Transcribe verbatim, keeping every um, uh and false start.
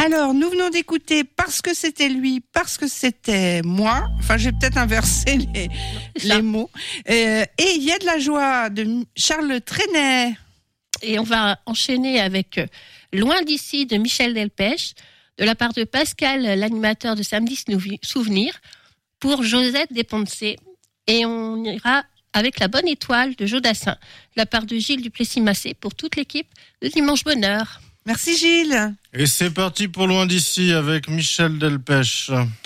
Alors, nous venons d'écouter Parce que c'était lui, parce que c'était moi. Enfin, j'ai peut-être inversé les, les mots. Euh, et il y a de la joie de Charles Trenet. Et on va enchaîner avec Loin d'ici de Michel Delpech, de la part de Pascal, l'animateur de Samedi Souvenir, pour Josette Desponcé. Et on ira avec La Bonne Étoile de Jodassin, de la part de Gilles Duplessis-Massé, pour toute l'équipe de Dimanche Bonheur. Merci Gilles. Et c'est parti pour Loin d'ici avec Michel Delpech.